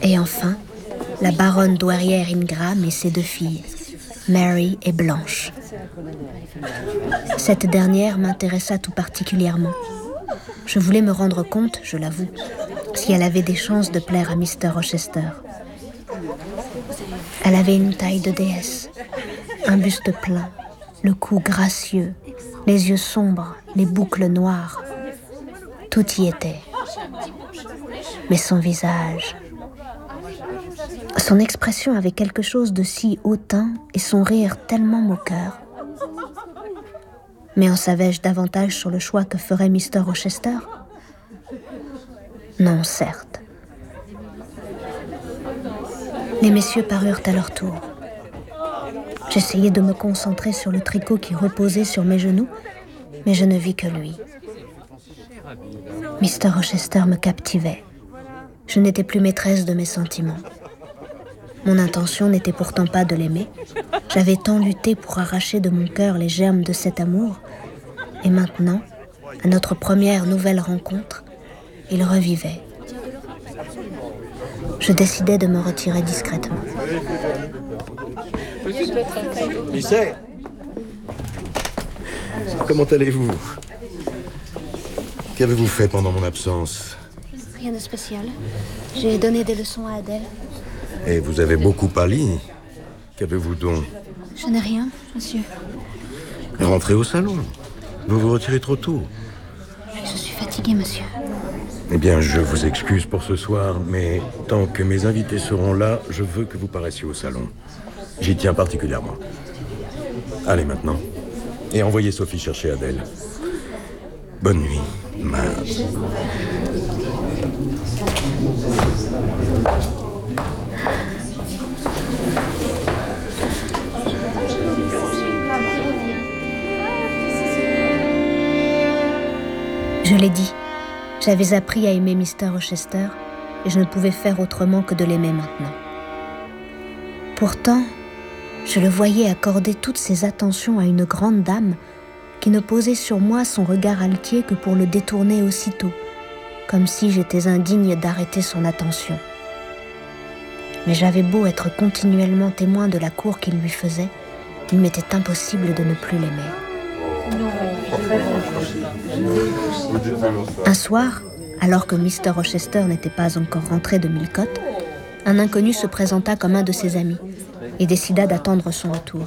Et enfin, la baronne douairière Ingram et ses 2 filles, Mary et Blanche. Cette dernière m'intéressa tout particulièrement. Je voulais me rendre compte, je l'avoue, si elle avait des chances de plaire à Mr. Rochester. Elle avait une taille de déesse, un buste plein, le cou gracieux, les yeux sombres, les boucles noires. Tout y était. Mais son visage... Son expression avait quelque chose de si hautain et son rire tellement moqueur. Mais en savais-je davantage sur le choix que ferait Mr. Rochester ? Non, certes. Les messieurs parurent à leur tour. J'essayai de me concentrer sur le tricot qui reposait sur mes genoux, mais je ne vis que lui. Mr. Rochester me captivait. Je n'étais plus maîtresse de mes sentiments. Mon intention n'était pourtant pas de l'aimer. J'avais tant lutté pour arracher de mon cœur les germes de cet amour. Et maintenant, à notre première nouvelle rencontre, il revivait. Je décidai de me retirer discrètement. Lycée, comment allez-vous? Qu'avez-vous fait pendant mon absence? Rien de spécial. J'ai donné des leçons à Adèle. Et vous avez beaucoup pâli. Qu'avez-vous donc? Je n'ai rien, monsieur. Rentrez au salon. Vous vous retirez trop tôt. Je suis fatiguée, monsieur. Eh bien, je vous excuse pour ce soir, mais tant que mes invités seront là, je veux que vous paraissiez au salon. J'y tiens particulièrement. Allez maintenant. Et envoyez Sophie chercher Adèle. Bonne nuit, ma... Je l'ai dit, j'avais appris à aimer Mr. Rochester et je ne pouvais faire autrement que de l'aimer maintenant. Pourtant, je le voyais accorder toutes ses attentions à une grande dame qui ne posait sur moi son regard altier que pour le détourner aussitôt, comme si j'étais indigne d'arrêter son attention. Mais j'avais beau être continuellement témoin de la cour qu'il lui faisait, il m'était impossible de ne plus l'aimer. Un soir, alors que Mr. Rochester n'était pas encore rentré de Millcote, un inconnu se présenta comme un de ses amis et décida d'attendre son retour.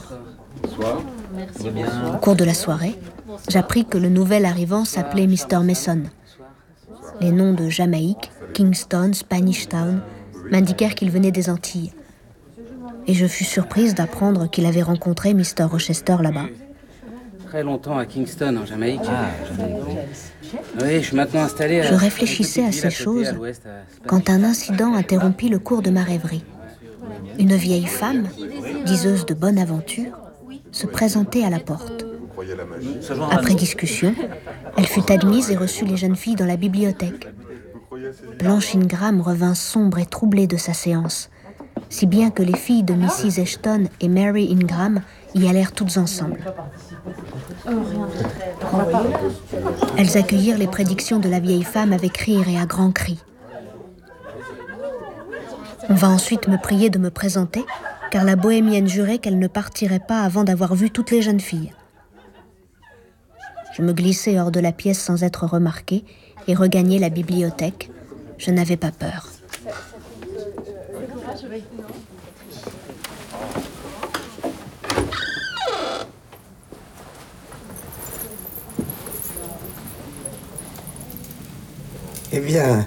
Au cours de la soirée, j'appris que le nouvel arrivant s'appelait Mr. Mason. Les noms de Jamaïque, Kingston, Spanish Town m'indiquèrent qu'il venait des Antilles. Et je fus surprise d'apprendre qu'il avait rencontré Mr. Rochester là-bas. Très longtemps à Kingston, en Jamaïque. Oui, je suis maintenant installé à... Je réfléchissais à ces choses quand un incident interrompit le cours de ma rêverie. Une vieille femme, diseuse de bonne aventure, se présentait à la porte. Après discussion, elle fut admise et reçut les jeunes filles dans la bibliothèque. Blanche Ingram revint sombre et troublée de sa séance, si bien que les filles de Mrs. Ashton et Mary Ingram y allèrent toutes ensemble. Elles accueillirent les prédictions de la vieille femme avec rire et à grands cris. On va ensuite me prier de me présenter, car la bohémienne jurait qu'elle ne partirait pas avant d'avoir vu toutes les jeunes filles. Je me glissai hors de la pièce sans être remarquée et regagnai la bibliothèque. Je n'avais pas peur. Eh bien,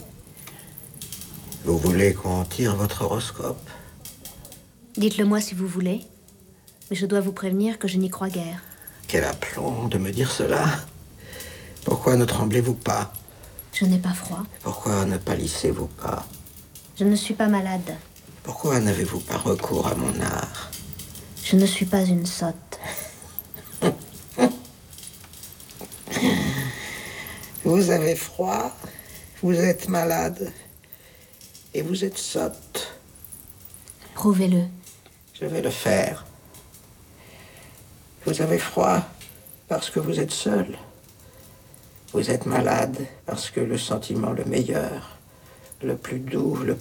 vous voulez qu'on tire votre horoscope? Dites-le-moi si vous voulez, mais je dois vous prévenir que je n'y crois guère. Quel aplomb de me dire cela. Pourquoi ne tremblez-vous pas? Je n'ai pas froid. Pourquoi ne pâlissez-vous pas? Je ne suis pas malade. Pourquoi n'avez-vous pas recours à mon art? Je ne suis pas une sotte. Vous avez froid, vous êtes malade et vous êtes sotte. Prouvez-le. Je vais le faire. Vous avez froid parce que vous êtes seul. Vous êtes malade parce que le sentiment le meilleur, le plus doux, le